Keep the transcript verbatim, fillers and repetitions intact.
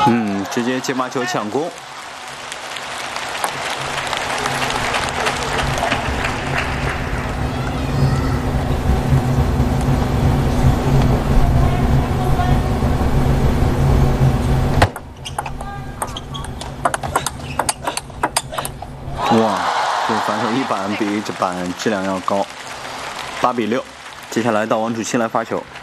嗯，直接接发球抢攻。哇，这反手一板比这板质量要高，八比六。接下来到王楚钦来发球。